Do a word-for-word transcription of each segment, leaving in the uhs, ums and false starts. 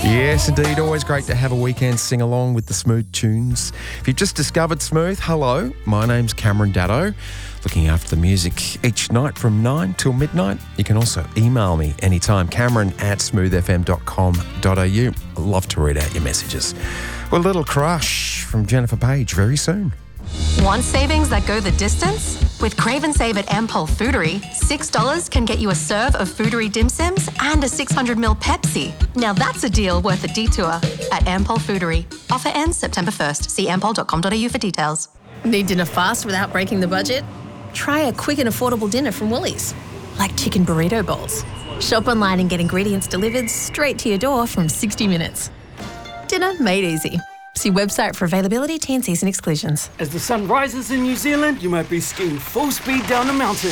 Yes, indeed. Always great to have a weekend sing-along with the Smooth tunes. If you've just discovered Smooth, hello. My name's Cameron Daddo, looking after the music each night from nine till midnight. You can also email me anytime, cameron at smooth f m dot com dot a u. I'd love to read out your messages. Well, a little crush from Jennifer Page very soon. Want savings that go the distance? With Crave and Save at Ampol Foodery, six dollars can get you a serve of Foodery dim sims and a six hundred milliliter Pepsi. Now that's a deal worth a detour at Ampol Foodery. Offer ends September first. See ampol dot com dot a u for details. Need dinner fast without breaking the budget? Try a quick and affordable dinner from Woolies, like chicken burrito bowls. Shop online and get ingredients delivered straight to your door from sixty minutes. Dinner made easy. See website for availability, T and Cs and exclusions. As the sun rises in New Zealand, you might be skiing full speed down the mountain.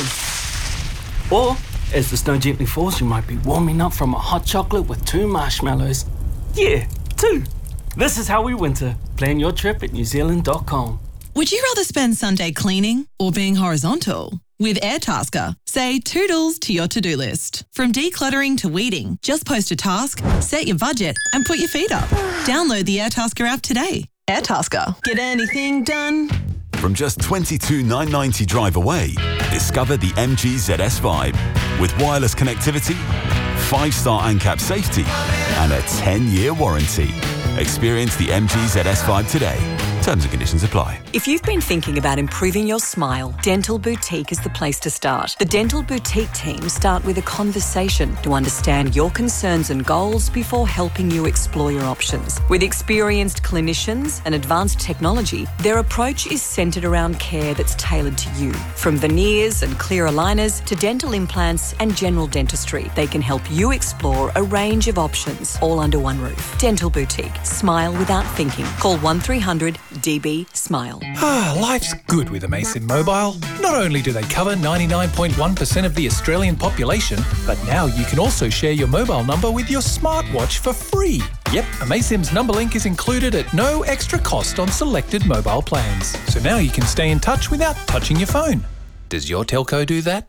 Or, as the snow gently falls, you might be warming up from a hot chocolate with two marshmallows. Yeah, two. This is how we winter. Plan your trip at new zealand dot com. Would you rather spend Sunday cleaning or being horizontal? With Airtasker, say toodles to your to-do list. From decluttering to weeding, just post a task, set your budget and put your feet up. Download the Airtasker app today. Airtasker. Get anything done. From just twenty-two thousand nine hundred ninety drive away, discover the M G Z S Vibe. With wireless connectivity, five-star ANCAP safety and a ten-year warranty. Experience the M G Z S Vibe today. Terms and conditions apply. If you've been thinking about improving your smile, Dental Boutique is the place to start. The Dental Boutique team start with a conversation to understand your concerns and goals before helping you explore your options. With experienced clinicians and advanced technology, their approach is centred around care that's tailored to you. From veneers and clear aligners to dental implants and general dentistry, they can help you explore a range of options, all under one roof. Dental Boutique. Smile without thinking. Call one three hundred D B SMILE. Ah, life's good with Amaysim Mobile. Not only do they cover ninety-nine point one percent of the Australian population, but now you can also share your mobile number with your smartwatch for free. Yep, Amaysim's number link is included at no extra cost on selected mobile plans. So now you can stay in touch without touching your phone. Does your telco do that?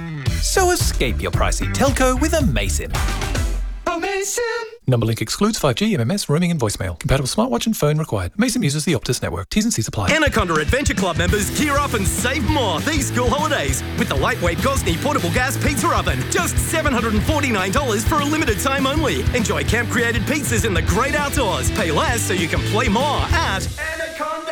So escape your pricey telco with Amaysim. Amaysim! Number link excludes five G, M M S, roaming and voicemail. Compatible smartwatch and phone required. Amaysim uses the Optus network. T's and C's apply. Anaconda Adventure Club members gear up and save more these school holidays with the lightweight Gosney portable gas pizza oven. Just seven hundred forty-nine dollars for a limited time only. Enjoy camp-created pizzas in the great outdoors. Pay less so you can play more at Anaconda.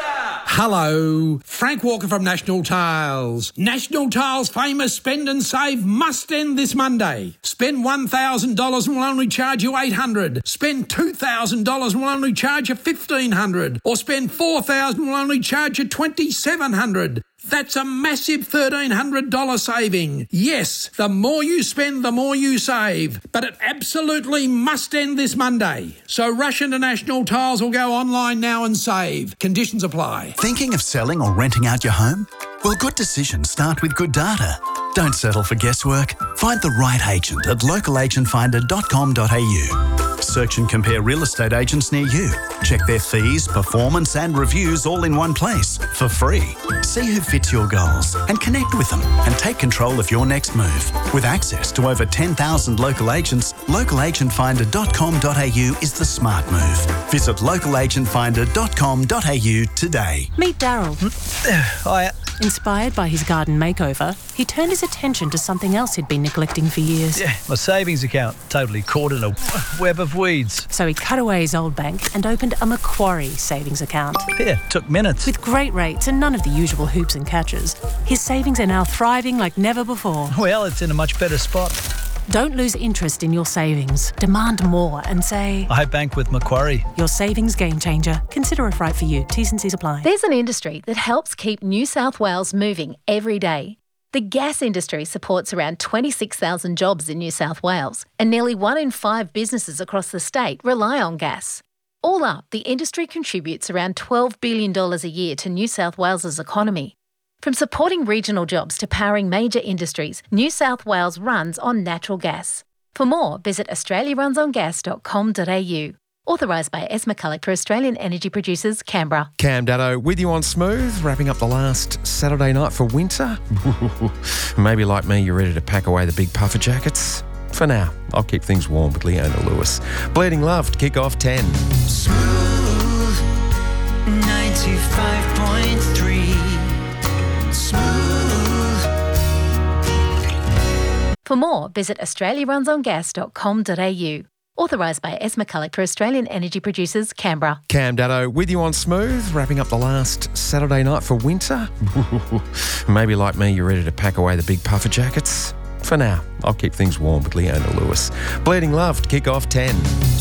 Hello, Frank Walker from National Tiles. National Tiles' famous Spend and Save must end this Monday. Spend one thousand dollars and we'll only charge you eight hundred dollars. Spend two thousand dollars and we'll only charge you fifteen hundred dollars. Or spend four thousand dollars and we'll only charge you twenty-seven hundred dollars. That's a massive thirteen hundred dollars saving. Yes, the more you spend, the more you save. But it absolutely must end this Monday. So rush into National Tiles or go online now and save. Conditions apply. Thinking of selling or renting out your home? Well, good decisions start with good data. Don't settle for guesswork. Find the right agent at local agent finder dot com dot a u. Search and compare real estate agents near you. Check their fees, performance and reviews all in one place for free. See who fits your goals and connect with them and take control of your next move. With access to over ten thousand local agents, local agent finder dot com dot a u is the smart move. Visit local agent finder dot com dot a u today. Meet Daryl. Hiya. Inspired by his garden makeover, he turned his attention to something else he'd been neglecting for years. Yeah, my savings account, totally caught in a web of weeds. So he cut away his old bank and opened a Macquarie savings account. Yeah, took minutes. With great rates and none of the usual hoops and catches, his savings are now thriving like never before. Well, it's in a much better spot. Don't lose interest in your savings. Demand more and say, I bank with Macquarie. Your savings game changer. Consider if right for you. T's and C's apply. There's an industry that helps keep New South Wales moving every day. The gas industry supports around twenty-six thousand jobs in New South Wales, and nearly one in five businesses across the state rely on gas. All up, the industry contributes around twelve billion dollars a year to New South Wales's economy. From supporting regional jobs to powering major industries, New South Wales runs on natural gas. For more, visit australia runs on gas dot com dot a u. Authorised by S. McCulloch for Australian Energy Producers, Canberra. Cam Daddo with you on Smooth, wrapping up the last Saturday night for winter. Maybe like me, you're ready to pack away the big puffer jackets. For now, I'll keep things warm with Leona Lewis. Bleeding Love to kick off ten. Smooth ninety-five point three. Smooth. For more, visit australia runs on gas dot com dot a u. Authorised by S. McCulloch for Australian Energy Producers, Canberra. Cam Daddo with you on Smooth, wrapping up the last Saturday night for winter. Maybe like me, you're ready to pack away the big puffer jackets. For now, I'll keep things warm with Leona Lewis. Bleeding Love to kick off ten.